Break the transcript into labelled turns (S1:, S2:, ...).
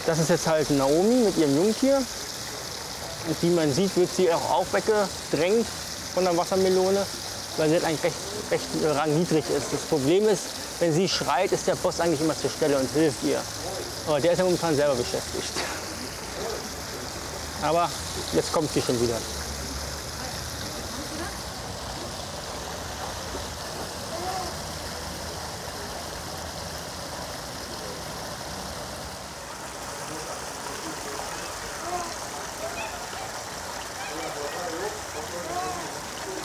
S1: Das ist jetzt halt Naomi mit ihrem Jungtier. Und wie man sieht, wird sie auch weggedrängt von der Wassermelone, weil sie halt eigentlich recht rangniedrig ist. Das Problem ist, wenn sie schreit, ist der Boss eigentlich immer zur Stelle und hilft ihr. Aber der ist ja momentan selber beschäftigt. Aber jetzt kommt sie schon wieder.